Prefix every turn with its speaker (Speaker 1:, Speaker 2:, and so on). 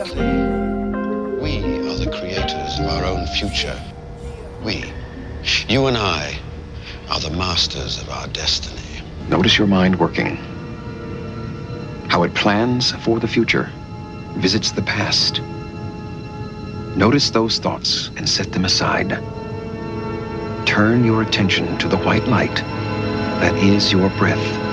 Speaker 1: reality. We are the creators of our own future. We, you and I, are the masters of our destiny.
Speaker 2: Notice your mind working. How it plans for the future, visits the past. Notice those thoughts and set them aside. Turn your attention to the white light that is your breath.